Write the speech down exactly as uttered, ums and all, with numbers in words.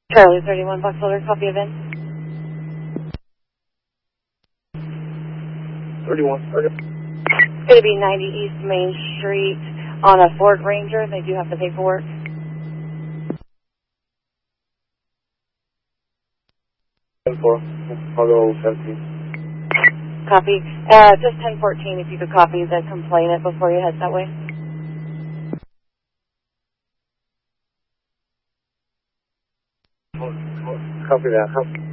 Charlie thirty-one, Box Holder, copy of in. thirty-one, thirty. It's going to be ninety East Main Street on a Ford Ranger. They do have the paperwork. ten four, Chicago seventeen. Copy. Uh, just ten fourteen, if you could copy the complainant before you head that way. Copy that.